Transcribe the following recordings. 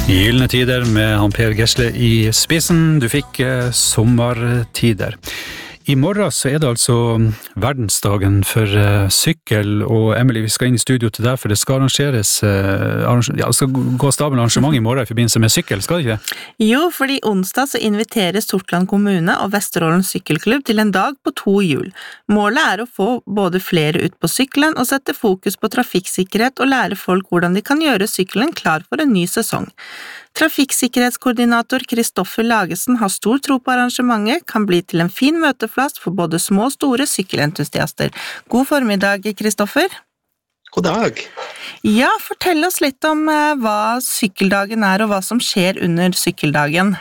Gyllene tider med han Per Gessle i spissen. Du fikk sommertider. I morgen så det altså verdensdagen for sykkel, og Emily, vi skal inn i studio til deg, for det skal arrangeres, det skal gå stabel arrangement i morgen i forbindelse med sykkel, skal det ikke? Jo, fordi onsdag så inviterer Sortland kommune og Vesterålen sykkelklubb til en dag på 2 hjul. Målet å få både flere ut på sykkelen og sette fokus på trafikksikkerhet og lære folk hvordan de kan gjøre sykkelen klar for en ny sesong. Trafikksikkerhetskoordinator Kristoffer Lagesen har stor tro på arrangementet, kan bli til en fin møteplass for både små og store sykkelentusiaster. God formiddag, Kristoffer. God dag. Ja, fortell oss litt om hva sykkeldagen og hva som skjer under sykkeldagen.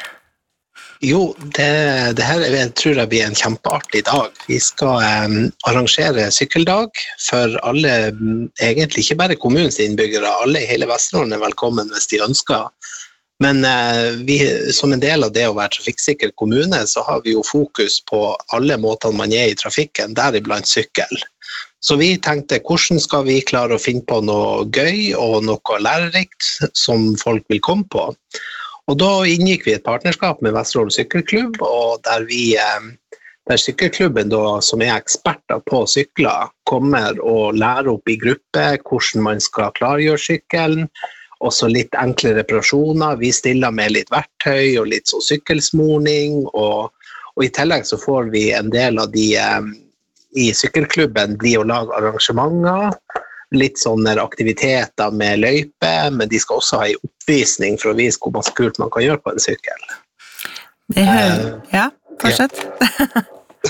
Jo, det her tror jeg blir en kjempeartig dag. Vi skal arrangere sykkeldag for alle, egentlig ikke bare kommunens innbyggere, alle i hele Vesterålen velkommen hvis de ønsker. Men som en del av det å være trafikksikker kommune, så har vi jo fokus på alle måtene man i trafikken, deriblant sykkel. Så vi tenkte, hvordan skal vi klare å finne på noe gøy og noe lærerikt som folk vil komme på? Og da inngikk vi et partnerskap med Vesterålen sykkelklubb, og der sykkelklubben da, som eksperter på sykler, kommer og lærer opp i gruppe hvordan man skal klargjøre sykkelen, også litt enkle reparasjoner. Vi stiller med litt verktøy og litt sånn sykkelsmorning, og i tillegg så får vi en del av de i sykkelklubben blir å lage arrangementer, litt sånne aktiviteter med løype, men de skal også ha en oppvisning for å vise hvor masse kult man kan gjøre på en sykkel. Det ja, fortsett. Ja.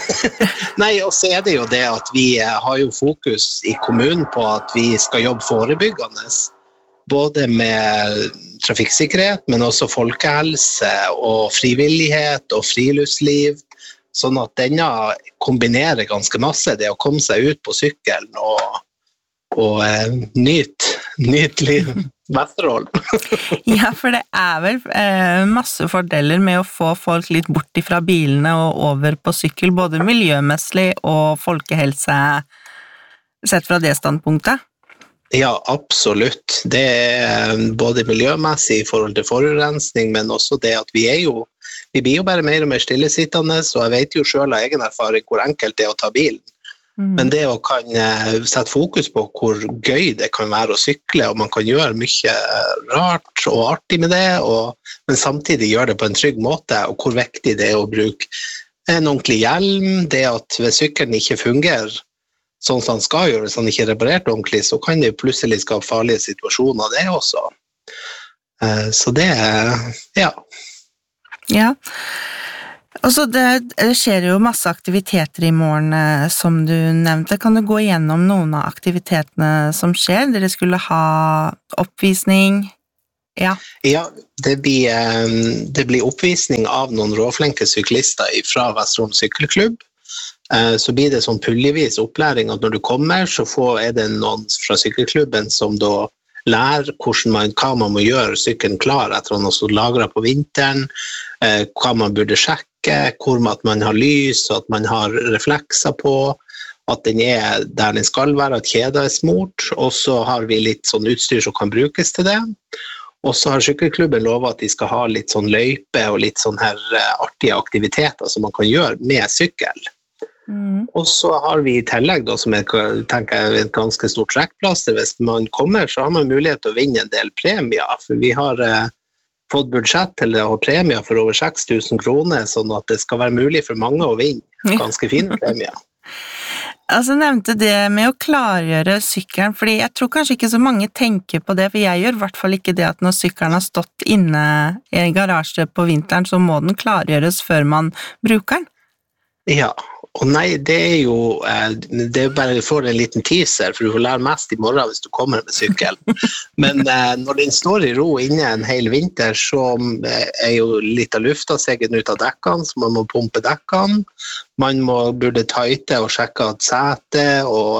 Nei, og så det jo det at vi har jo fokus i kommunen på at vi skal jobbe forebyggende, både med trafikksikkerhet, men også folkehelse og frivillighet og friluftsliv, sånn at denne kombinerer ganske masse, det å komme seg ut på sykkelen og nyt liv Vesterålen. Ja, for det vel masse fordeler med å få folk litt bort fra bilene og over på sykkel, både miljømessig og folkehelse, sett fra det standpunktet. Ja, absolutt. Det både miljømessig i forhold til forurensning, men også det at vi blir jo bare mer og mer stillesittende, så jeg vet jo selv av egen erfaring hvor enkelt det å ta bilen. Men det å kan sette fokus på hvor gøy det kan være å sykle, og man kan gjøre mye rart og artig med det, men samtidig gjøre det på en trygg måte, og hvor viktig det å bruke en ordentlig hjelm, det at hvis sykkelen ikke fungerer sånn som han skal gjøre, hvis han ikke reparert ordentlig, så kan det plutselig skape farlige situasjoner, det også. Så det ja. Ja. Og så det skjer jo masse aktiviteter i morgen, som du nevnte. Kan du gå igjennom noen av aktivitetene som skjer? Dere skulle ha oppvisning? Ja. Ja, det blir oppvisning av noen råflinke syklister fra Vesterålen sykkelklubb. Så blir det sånn puljevis opplæring at når du kommer, så det noen fra sykkelklubben som da lærer hva man må gjøre sykkelen klar etter at man har lagret på vinteren, hva man burde sjekke, hvor at man har lys, og at man har reflekser på, at den der den skal være, at kjeda smurt, og så har vi litt sånn utstyr som kan brukes til det. Og så har sykkelklubben lovet at de skal ha litt sånn løype og litt sånn her artige aktiviteter som man kan gjøre med sykkel. Og så har vi i tillegg, da, som jeg tenker et ganske stort trekkplass, hvis man kommer, så har man mulighet til å vinne en del premier, for vi har fått budsjett til å ha premier for over 6 000 kroner, sånn at det skal være mulig for mange å vinne ganske fine premier. Altså nevnte det med å klargjøre sykkelen, fordi jeg tror kanskje ikke så mange tenker på det, for jeg gjør i hvert fall ikke det at når sykkelen har stått inne i en garasje på vinteren, så må den klargjøres før man bruker den. Ja, og nei, det jo det bare får en liten teaser, for du får lære mest i morgen hvis du kommer med sykkel. Men når den står i ro inne en hel vinter, så jo litt av lufta seget ut av dekkene, så man må pumpe dekkene. Man burde tighte og sjekke at setet og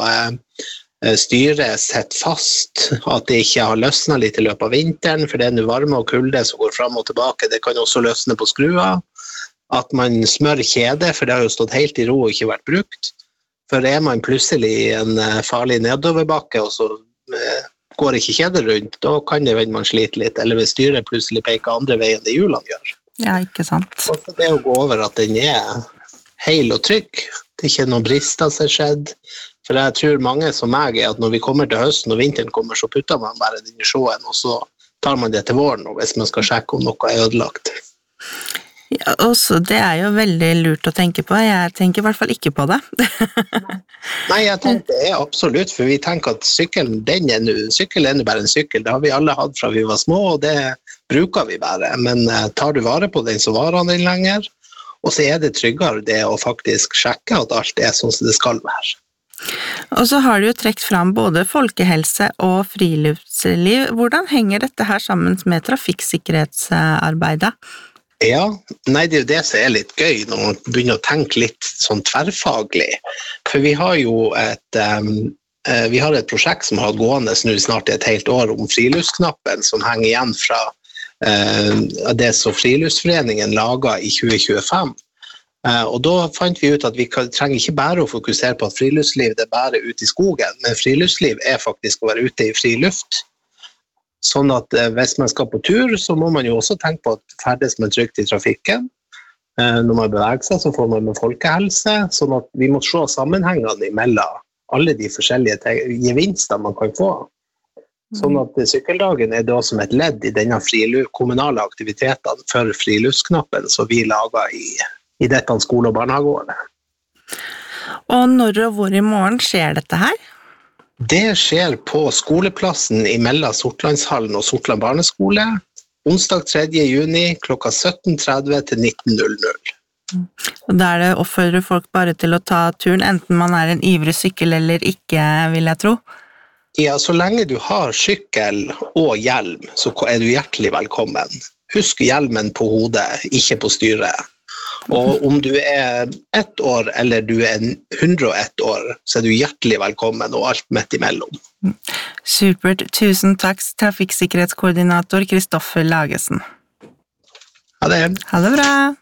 styret sitter fast, at det ikke har løsnet litt i løpet av vinteren, for det noe varme og kulde som går frem og tilbake, det kan også løsne på skrua. At man smører kjede, for det har jo stått helt i ro og ikke vært brukt. For man plutselig i en farlig nedoverbakke, og så går ikke kjeder rundt, da kan det være man sliter litt, eller hvis styret plutselig peker andre veien det hjulene gjør. Ja, ikke sant. Og så det å gå over at den heil og trygg, det ikke noen brister som skjedd, for jeg tror mange som meg at når vi kommer til høsten og vinteren kommer, så putter man bare den i sjåen, og så tar man det til våren hvis man skal sjekke om noe ødelagt. Ja, også, det jo veldig lurt å tenke på. Jeg tenker I hvert fall ikke på det. Nei, jeg tenker det absolutt, for vi tenker at sykkel bare en sykkel. Det har vi alle hatt fra vi var små, og det bruker vi bare. Men tar du vare på den, så varer den lenger. Og så det tryggere det å faktisk sjekke at alt sånn som det skal være. Og så har du jo trekt fram både folkehelse og friluftsliv. Hvordan henger dette her sammen med trafikksikkerhetsarbeidet? Ja, nei, det jo det som litt gøy når man begynner å tenke litt sånn tverrfaglig. For vi har jo et prosjekt som har gående nå snart I et helt år om friluftsknappen, som henger igjen fra det som Friluftsforeningen laget I 2025. Og da fant vi ut at vi trenger ikke bare å fokusere på at friluftsliv det bare ute I skogen, men friluftsliv faktisk å være ute I friluft. Sånn at hvis man skal på tur, så må man jo også tenke på at ferdes man trygt I trafikken. Når man beveger seg, så får man med folkehelse, sånn at vi må se sammenhengene mellom alle de forskjellige gevinster man kan få. Sånn at sykkeldagen da som et ledd I denne kommunale aktivitetene for friluftsknappen som vi lager I dette skole- og barnehageåret. Og når og hvor I morgen skjer dette her? Det skjer på skoleplassen mellom Sortlandshallen og Sortland barneskole, onsdag 3. juni klokka 17:30 til 19:00. Og da det oppfordrer folk bare til å ta turen, enten man en ivrig sykkel eller ikke, vil jeg tro. Ja, så lenge du har sykkel og hjelm, så du hjertelig velkommen. Husk hjelmen på hodet, ikke på styret. Og om du 1 år eller du 101 år, så du hjertelig velkommen og alt midt imellom. Supert. Tusen takk, trafikksikkerhetskoordinator Kristoffer Lagesen. Ha det. Ha det bra.